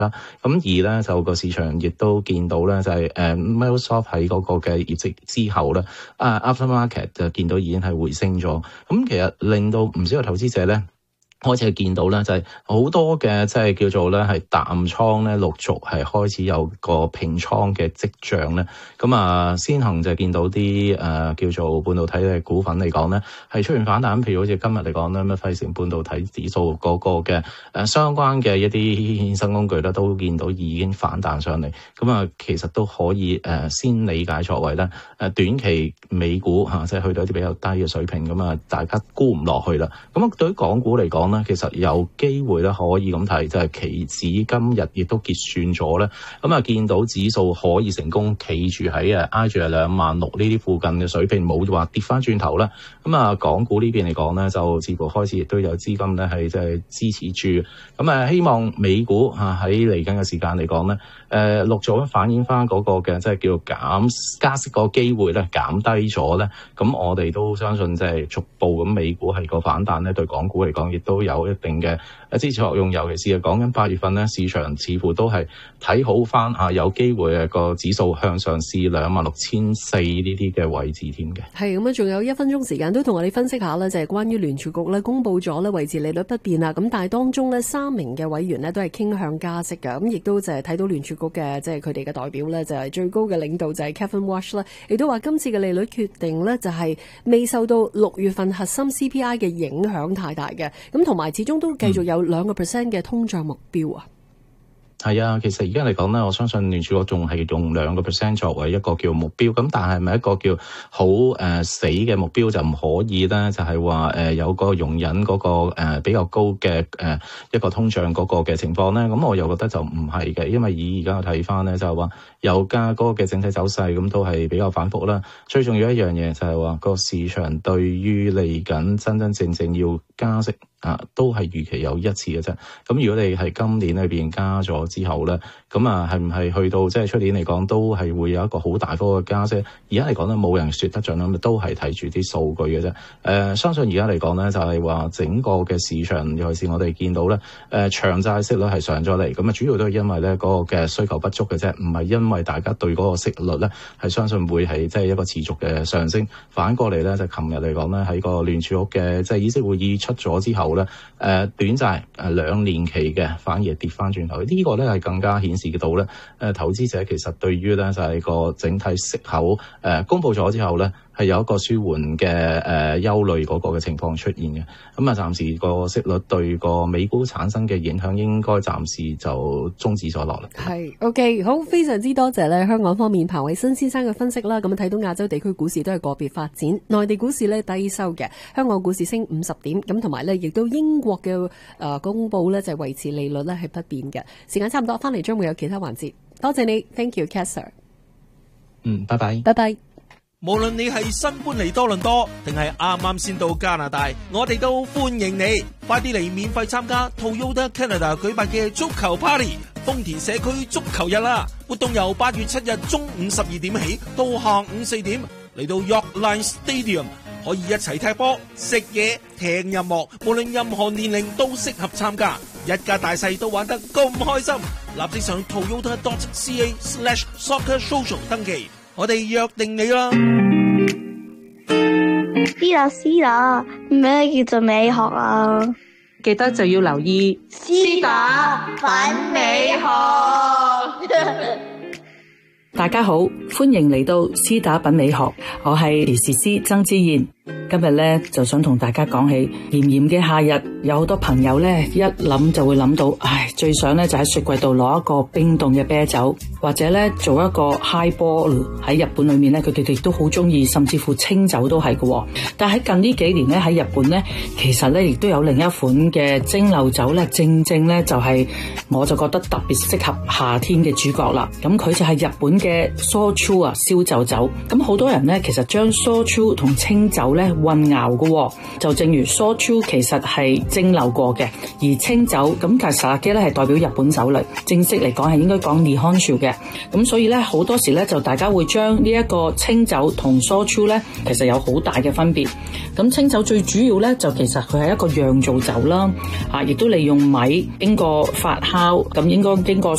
啦。咁而咧就個市場亦都見到咧就係Microsoft 喺嗰個嘅業績之後咧，Aftermarket 就見到已經係回升咗。咁其實令到唔少嘅投資者咧開始係見到咧，就係好多嘅即係叫做咧係淡倉咧，陸續係開始有個平倉嘅跡象咧。咁啊，先行就見到啲叫做半導體嘅股份嚟講咧，係出現反彈。譬如好似今日嚟講咧，咩費城半導體指數嗰個嘅相關嘅一啲衍生工具咧，都見到已經反彈上嚟。咁啊，其實都可以先理解作為咧短期美股即係去到一啲比較低嘅水平，咁啊大家沽唔落去啦。咁啊，對於港股嚟講，其實有機會咧可以咁睇，就係期指今日亦都結算咗咧，咁啊見到指數可以成功企住喺挨住26,000呢啲附近嘅水平，冇話跌翻轉頭啦。咁啊，港股呢邊嚟講咧，就似乎開始亦都有資金咧係即係支持住。咁啊，希望美股喺嚟緊嘅時間嚟講咧，陸續反映翻嗰個嘅即係叫加息個機會咧減低咗咧。咁我哋都相信即係逐步咁美股係個反彈咧，對港股嚟講亦都有一定嘅支持作用。尤其是講緊8月份咧，市場似乎都係睇好翻有機會個指數向上試26,400呢啲嘅位置添嘅。 係咁啊，仲有1分鐘時間都同我哋分析下咧，就係關於聯儲局咧公布咗咧維持利率不變啦。咁但係當中咧3名嘅委員咧都係傾向加息嘅。咁亦都就係睇到聯儲局嘅即係佢哋嘅代表咧，就係最高嘅領導就係 Kevin Warsh 啦，亦都話今次嘅利率決定咧就係未受到6月份核心 CPI 嘅影響太大嘅。咁同埋始終都繼續有2% 嘅通脹目標啊。 係啊，其實而家嚟講咧，我相信聯儲局仲係用2% 作為一個叫目標，咁但係咪一個叫好死嘅目標就唔可以咧？就係話有個容忍嗰個比較高嘅一個通脹嗰個嘅情況咧？咁我又覺得就唔係嘅，因為以而家睇翻咧就係話油價嗰個嘅整體走勢咁都係比較反覆啦。最重要一樣嘢就係話個市場對於嚟緊真正要加息都係預期有一次嘅啫。咁如果你係今年裏邊加咗之後咧，咁係唔係去到即係出年嚟講都係會有一個好大幅嘅加息？而家嚟講咧，冇人說得準啦，都係睇住啲數據嘅啫。相信而家嚟講咧，就係話整個嘅市場，尤其是我哋見到咧，長債息率係上咗嚟，咁啊主要都係因為咧嗰個嘅需求不足嘅啫，唔係因為大家對嗰個息率咧係相信會係即係一個持續嘅上升。反過嚟咧，就琴日嚟講咧，喺個聯儲局嘅即係議息會議出咗之後咧，短債2年期嘅反而跌翻轉頭，呢個咧係更加顯示到咧，投資者其實對於咧就係個整體息口公布咗之後咧，係有一個舒緩嘅憂慮嗰個嘅情況出現嘅。咁啊，暫時個息率對個美股產生嘅影響應該暫時就終止咗落嚟。 係 OK， 好，非常之多謝咧香港方面彭偉新先生嘅分析啦。咁睇到亞洲地區股市都係個別發展，內地股市咧低收嘅，香港股市升50點，咁同埋咧亦都英國嘅公佈咧就係維持利率咧係不變嘅。時間差唔多，翻嚟將會有其他環節。多謝你 ，Thank you，Caster。 拜拜。 拜拜。 無論你係新搬嚟多倫多，定係啱啱先到加拿大，我哋都歡迎你，快啲嚟免費參加 Toyota Canada 舉辦嘅足球 Party， 豐田社區足球日啦！活動由8月7日中午12點起到下午4點，嚟到 Yorkline Stadium， 可以一齊踢波、食嘢、聽音樂，無論任何年齡都適合參加，一家大細都玩得咁開心，立即上 toyota.ca/soccersocial 登記。我哋約定你啦。 思打，咩叫做美學啊？ 記得就要留意思打品美學。 大家好，歡迎嚟到思打品美學，我係時師曾之燕。今日咧就想同大家講起炎炎嘅夏日，有好多朋友咧一諗就會諗到，最想咧就喺雪櫃度攞一個冰凍嘅啤酒，或者咧做一個 highball。喺日本裏面咧，佢哋都好中意，甚至乎清酒都係嘅。但喺近呢幾年咧，喺日本咧，其實咧亦都有另一款嘅蒸餾酒咧，正咧就係我就覺得特別適合夏天嘅主角啦。咁佢就係日本嘅 sochu 燒酒酒。咁好多人咧，其實將 sochu 同清酒咧咧混淆嘅。就正如 Soju 其實係蒸餾過嘅，而清酒咁其實 Sake 咧係代表日本酒類，正式嚟講係應該講 Nihonshu 嘅。咁所以咧好多時咧就大家會將呢一個清酒同 Soju 咧其實有好大嘅分別。咁清酒最主要咧就其實佢係一個釀造酒啦，亦都利用米經過發酵，咁應該經過